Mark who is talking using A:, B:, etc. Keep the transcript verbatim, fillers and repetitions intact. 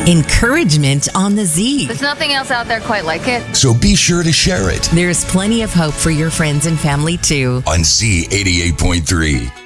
A: encouragement on the Z.
B: There's nothing else out there quite like it.
C: So be sure to share it
A: There's plenty of hope for your friends and family too.
C: on Z eighty-eight point three.